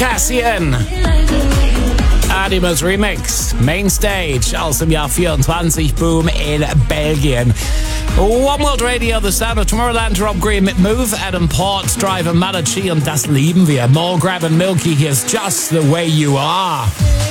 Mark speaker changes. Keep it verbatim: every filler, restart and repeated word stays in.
Speaker 1: Cassian. Animals Remix, Mainstage aus dem Jahr vierundzwanzig, Boom in Belgien. One World Radio, The Sound of Tomorrowland, Rob Green mit Move, Adam Port, Driver Malachi und das lieben wir. More Grab and Milky, here's Just the Way You Are.